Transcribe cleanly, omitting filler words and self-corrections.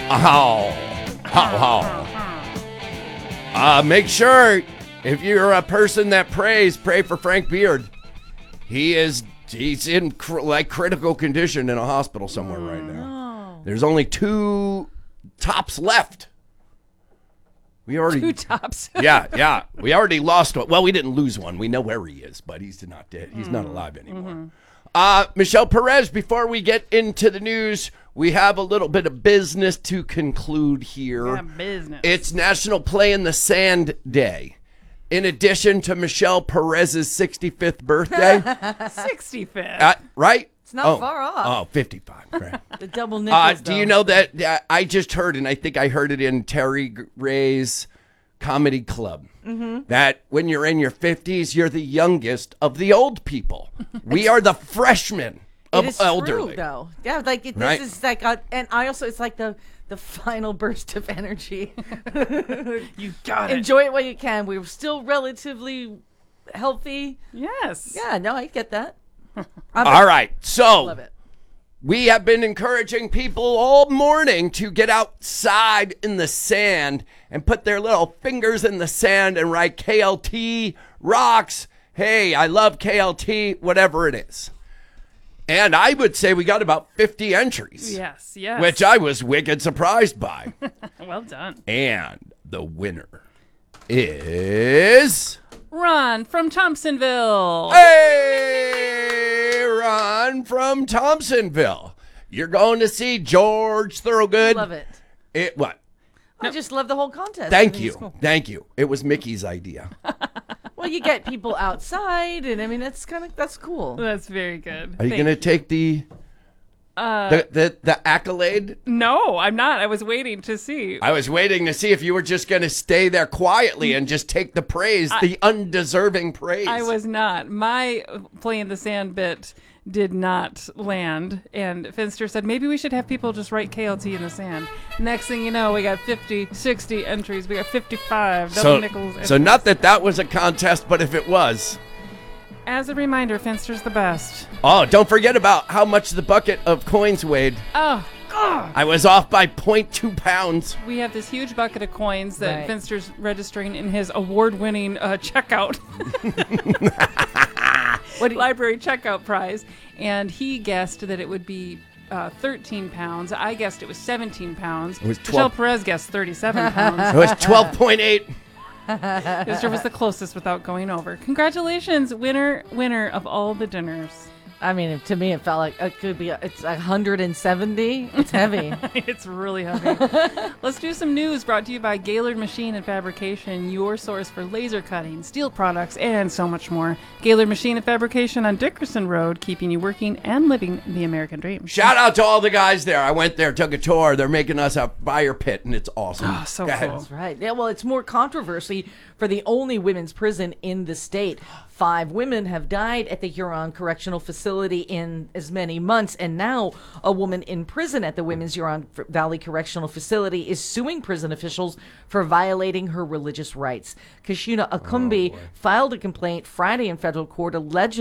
Oh, make sure if you're a person that prays, pray for Frank Beard. He's in critical condition in a hospital somewhere right now. There's only 2 tops left. We already 2 tops. yeah. We already lost one. Well, we didn't lose one. We know where he is, but he's not dead. He's not alive anymore. Michelle Perez, before we get into the news, we have a little bit of business to conclude here. Yeah, business. It's National Play in the Sand Day. In addition to Michelle Perez's 65th birthday. 65th. Right? It's not far off. Oh, 55. Right. The double nickels, do you know that I just heard, and I think I heard it in Terry Ray's Comedy Club, that when you're in your 50s, you're the youngest of the old people. We are the freshmen of it is elderly. True, though. Yeah, like this is like, and I also, it's like the final burst of energy. You got it. Enjoy it while you can. We're still relatively healthy. Yes. Yeah, no, I get that. All right, so Love it. we have been encouraging people all morning to get outside in the sand and put their little fingers in the sand and write KLT rocks. Hey, I love KLT, whatever it is. And I would say we got about 50 entries. Yes. Which I was wicked surprised by. Well done. And the winner is... Ron from Thompsonville. Hey, Ron from Thompsonville. You're going to see George Thorogood. Love it. What? I just love the whole contest. Thank you. Thank you. It was Mickey's idea. Well, you get people outside, and I mean that's cool. That's very good. Are you going to take the accolade? No, I'm not. I was waiting to see. I was waiting to see if you were just going to stay there quietly and just take the praise, the undeserving praise. I was not. My play in the sand bit did not land, and Finster said maybe we should have people just write KLT in the sand. Next thing you know, we got 50, 60 entries. We got 55 double nickels. So not that was a contest, but if it was. As a reminder, Finster's the best. Oh, don't forget about how much the bucket of coins weighed. Oh, God. I was off by 0.2 pounds. We have this huge bucket of coins that Right. Finster's registering in his award-winning checkout. Library checkout prize. And he guessed that it would be 13 pounds. I guessed it was 17 pounds. It was Michelle 12. Perez guessed 37 pounds. It was 12.8. Finster was the closest without going over. Congratulations, winner of all the dinners. I mean, to me, it felt like it could be. It's 170. It's heavy. It's really heavy. Let's do some news brought to you by Gaylord Machine and Fabrication, your source for laser cutting, steel products, and so much more. Gaylord Machine and Fabrication on Dickerson Road, keeping you working and living the American dream. Shout out to all the guys there. I went there, took a tour. They're making us a fire pit, and it's awesome. Oh, so Go ahead. cool. That's right. Yeah, well, it's more controversy for the only women's prison in the state. 5 women have died at the Huron Correctional Facility in as many months, and now a woman in prison at the Women's Huron Valley Correctional Facility is suing prison officials for violating her religious rights. Kashuna Akumbi filed a complaint Friday in federal court alleging